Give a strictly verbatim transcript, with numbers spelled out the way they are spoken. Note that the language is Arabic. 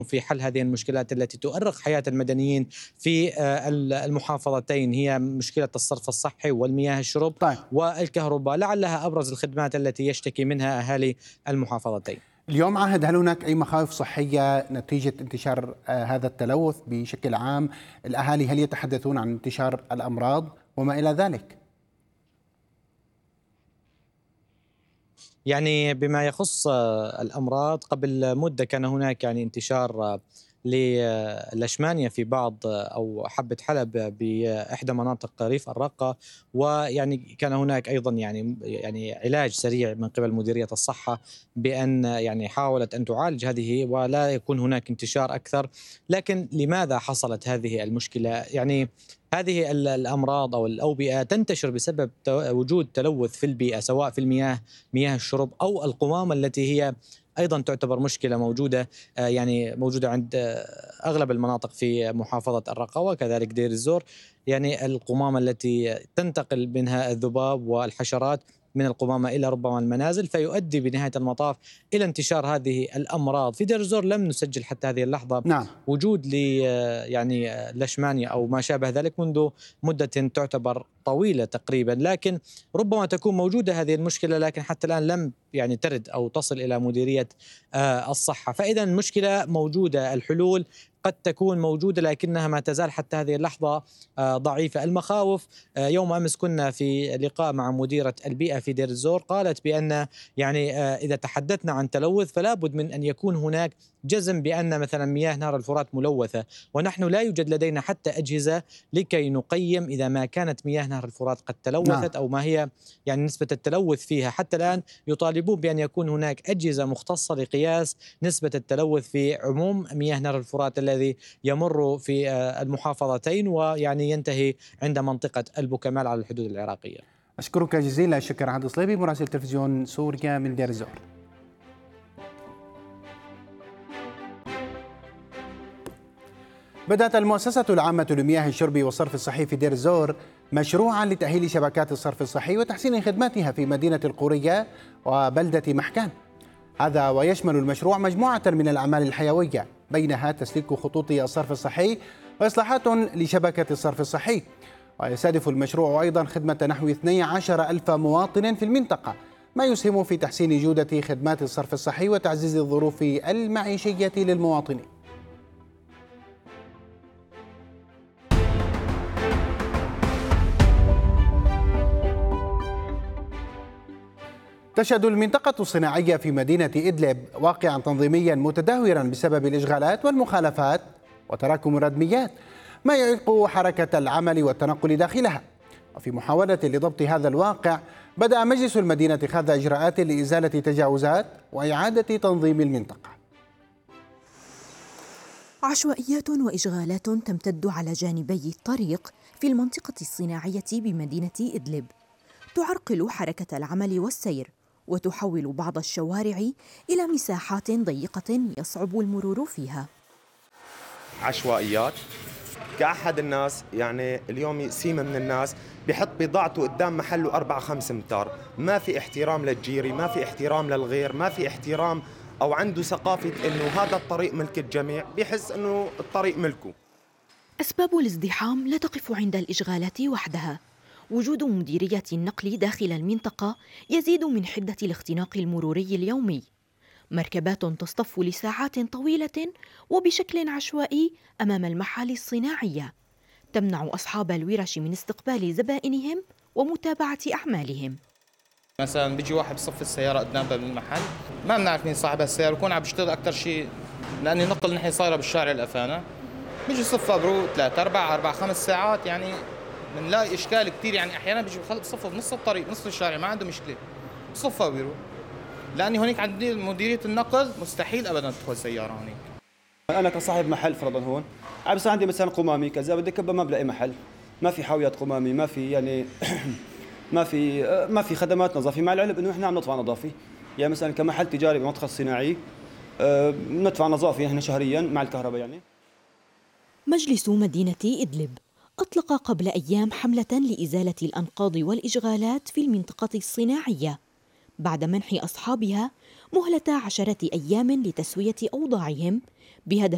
في حل هذه المشكلات التي تؤرق حياة المدنيين في آه، المحافظتين، هي مشكلة الصرف الصحي والمياه الشرب طيب، والكهرباء، لعلها أبرز الخدمات التي يشتكي منها أهالي المحافظتين. اليوم عاهد، هل هناك أي مخاوف صحية نتيجة انتشار آه، هذا التلوث بشكل عام؟ الأهالي هل يتحدثون عن انتشار الأمراض وما إلى ذلك؟ يعني بما يخص آه، الأمراض، قبل مدة كان هناك يعني انتشار آه، للأشمانيا في بعض آه، أو حبة حلب بإحدى مناطق ريف الرقة، ويعني كان هناك أيضا يعني يعني علاج سريع من قبل مديرية الصحة بأن يعني حاولت أن تعالج هذه ولا يكون هناك انتشار أكثر. لكن لماذا حصلت هذه المشكلة؟ يعني هذه ال- الأمراض أو الأوبئة تنتشر بسبب تو- وجود تلوث في البيئة، سواء في المياه، مياه الشرب أو القمامة التي هي أيضا تعتبر مشكلة موجودة آه، يعني موجودة عند آه، أغلب المناطق في محافظة الرقة وكذلك دير الزور. يعني القمامة التي تنتقل منها الذباب والحشرات من القمامة إلى ربما المنازل، فيؤدي بنهاية المطاف إلى انتشار هذه الأمراض. في دير الزور لم نسجل حتى هذه اللحظة نعم. وجود ل آه، يعني آه، لشمانيا أو ما شابه ذلك منذ مدة تعتبر طويلة تقريبا، لكن ربما تكون موجودة هذه المشكلة، لكن حتى الآن لم يعني ترد أو تصل إلى مديرية آه، الصحة. فإذا المشكلة موجودة، الحلول قد تكون موجودة لكنها ما تزال حتى هذه اللحظة آه، ضعيفة. المخاوف، آه، يوم أمس كنا في لقاء مع مديرة البيئة في دير الزور، قالت بأن يعني آه، إذا تحدثنا عن تلوث فلا بد من أن يكون هناك جزم بأن مثلا مياه نهر الفرات ملوثة، ونحن لا يوجد لدينا حتى أجهزة لكي نقيم إذا ما كانت مياه نهر الفرات قد نعم. تلوثت أو ما هي يعني نسبة التلوث فيها. حتى الآن يطالبون بأن يكون هناك أجهزة مختصة لقياس نسبة التلوث في عموم مياه نهر الفرات الذي يمر في آه، المحافظتين ويعني ينتهي عند منطقة البوكمال على الحدود العراقية. أشكرك جزيلا الشكر عهد الصليبي، مراسل تلفزيون سوريا من دير الزور. بدأت المؤسسة العامة لمياه الشرب والصرف الصحي في دير الزور مشروعا لتأهيل شبكات الصرف الصحي وتحسين خدماتها في مدينة القورية وبلدة محكان. هذا ويشمل المشروع مجموعة من الأعمال الحيوية، بينها تسليك خطوط الصرف الصحي وإصلاحات لشبكة الصرف الصحي. ويستهدف المشروع أيضا خدمة نحو اثني عشر ألف مواطن في المنطقة، ما يسهم في تحسين جودة خدمات الصرف الصحي وتعزيز الظروف المعيشية للمواطنين. تشهد المنطقة الصناعية في مدينة إدلب واقعا تنظيميا متدهورا بسبب الإشغالات والمخالفات وتراكم الردميات، ما يعيق حركة العمل والتنقل داخلها. وفي محاولة لضبط هذا الواقع، بدأ مجلس المدينة اتخاذ إجراءات لإزالة تجاوزات وإعادة تنظيم المنطقة. عشوائيات وإشغالات تمتد على جانبي الطريق في المنطقة الصناعية بمدينة إدلب، تعرقل حركة العمل والسير، وتحول بعض الشوارع إلى مساحات ضيقة يصعب المرور فيها. عشوائيات كأحد الناس، يعني اليوم سيمة من الناس بيحط بضاعته قدام محله أربعة خمس امتار، ما في احترام للجيري، ما في احترام للغير، ما في احترام أو عنده ثقافة إنه هذا الطريق ملك الجميع، بيحس إنه الطريق ملكه. أسباب الازدحام لا تقف عند الإشغالات وحدها. وجود مديرية النقل داخل المنطقة يزيد من حدة الاختناق المروري اليومي. مركبات تصطف لساعات طويلة وبشكل عشوائي أمام المحال الصناعية، تمنع أصحاب الورش من استقبال زبائنهم ومتابعة أعمالهم. مثلا بيجي واحد بصف السيارة قدام باب المحل، ما بنعرف مين صاحب السيارة، بكون عم بيشتغل أكثر شيء لأن نقل نحن صايرة بالشارع الأفانة، بيجي صف برو ثلاثة أربعة أربع خمس ساعات، يعني بنلاقي إشكال كثير. يعني أحيانا بيجي بصفوا بنص الطريق نص الشارع ما عنده مشكلة، بصفوا بيروح، لأني هونيك عندي مديرية النقل مستحيل أبدا تدخل سيارة هونيك. أنا كصاحب محل فرضا هون عم بس عندي مثلا قمامي كذا بدي كبه، ما بلاقي محل، ما في حاويات قمامي، ما في يعني ما في ما في خدمات نظافة، مع العلم إنه إحنا عم ندفع نظافة. يعني مثلا كمحل تجاري بمدخل صناعي ندفع نظافة إحنا شهريا مع الكهرباء. يعني مجلس مدينة إدلب أطلق قبل أيام حملة لإزالة الأنقاض والإشغالات في المنطقة الصناعية، بعد منح أصحابها مهلة عشرة أيام لتسوية أوضاعهم بهدف